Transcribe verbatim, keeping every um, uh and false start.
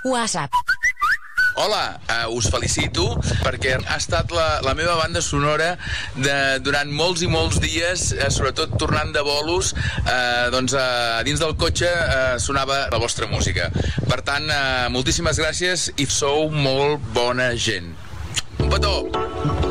WhatsApp. Hola, uh, us felicito perquè ha estat la, la meva banda sonora de, durant molts i molts dies, uh, sobretot tornant de bolos, uh, doncs uh, dins del cotxe uh, sonava la vostra música. Per tant, uh, moltíssimes gràcies i sou molt bona gent. Un petó!